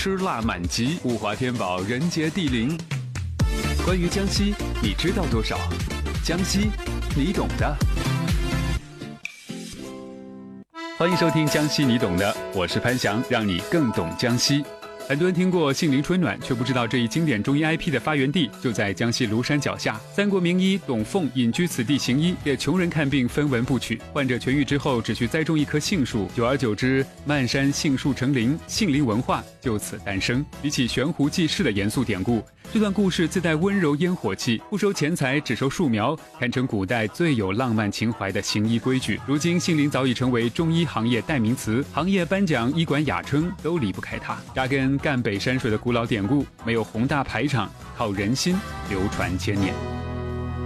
吃辣满级，物华天宝，人杰地灵。关于江西，你知道多少？江西，你懂的。欢迎收听江西你懂的，我是潘翔，让你更懂江西。很多人听过杏林春暖，却不知道这一经典中医 IP 的发源地就在江西庐山脚下。三国名医董奉隐居此地行医，给穷人看病分文不取。患者痊愈之后，只需栽种一棵杏树，久而久之，漫山杏树成林，杏林文化就此诞生。比起悬壶济世的严肃典故，这段故事自带温柔烟火气，不收钱财，只收树苗，堪称古代最有浪漫情怀的行医规矩。如今杏林早已成为中医行业代名词，行业颁奖、医馆雅称都离不开它。扎根赣北山水的古老典故，没有宏大排场，靠人心流传千年。